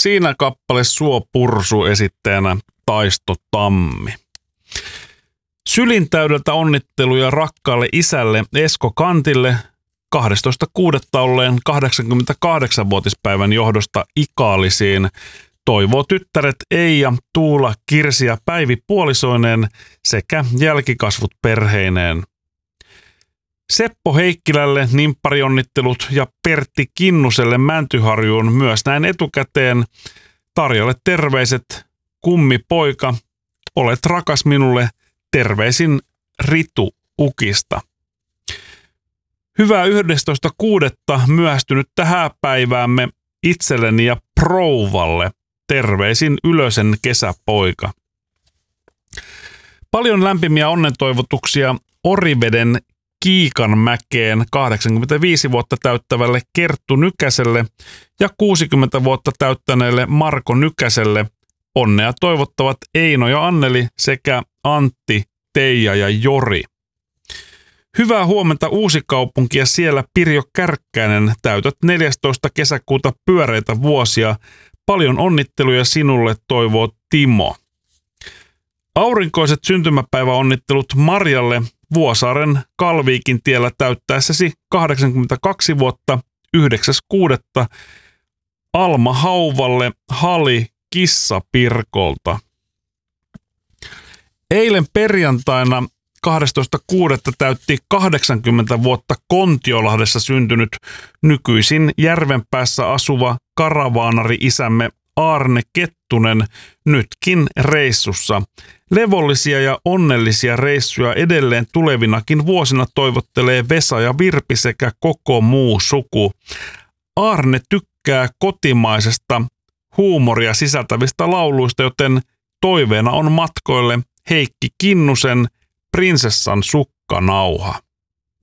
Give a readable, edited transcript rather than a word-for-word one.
Siinä kappale Suo Pursu esittäjänä Taisto Tammi. Sylintäydeltä onnitteluja rakkaalle isälle Esko Kantille 12.6. olleen 88-vuotispäivän johdosta Ikaalisiin. Toivoo tyttäret Eija, Tuula, Kirsi ja Päivi puolisoineen sekä jälkikasvut perheineen. Seppo Heikkilälle nimpparionnittelut ja Pertti Kinnuselle Mäntyharjuun myös näin etukäteen. Tarjalle terveiset, kummi poika, olet rakas minulle, terveisin Ritu Ukista. Hyvää 11.6. myöhästynyttä hääpäiväämme itselleni ja Prouvalle. Terveisin Ylösen kesäpoika. Paljon lämpimiä onnentoivotuksia Oriveden Kiikanmäkeen 85 vuotta täyttävälle Kerttu Nykäselle ja 60 vuotta täyttäneelle Marko Nykäselle. Onnea toivottavat Eino ja Anneli sekä Antti, Teija ja Jori. Hyvää huomenta Uusikaupunki ja siellä Pirjo Kärkkäinen, täytät 14. kesäkuuta pyöreitä vuosia. Paljon onnitteluja sinulle, toivoo Timo. Aurinkoiset syntymäpäiväonnittelut Marjalle Vuosaaren Kalviikin tiellä täyttäessäsi 82 vuotta 9.6. Alma Hauvalle Hali Kissapirkolta. Eilen perjantaina 12.6. täytti 80 vuotta Kontiolahdessa syntynyt nykyisin Järvenpäässä asuva karavaanari-isämme Aarne Kettunen nytkin reissussa. Levollisia ja onnellisia reissuja edelleen tulevinakin vuosina toivottelee Vesa ja Virpi sekä koko muu suku. Aarne tykkää kotimaisesta huumoria sisältävistä lauluista, joten toiveena on matkoille Heikki Kinnusen Prinsessan sukkanauha.